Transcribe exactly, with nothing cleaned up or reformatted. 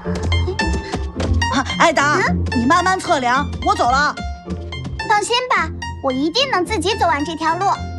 艾达，嗯、你慢慢测量，我走了。 放心吧，我一定能自己走完这条路。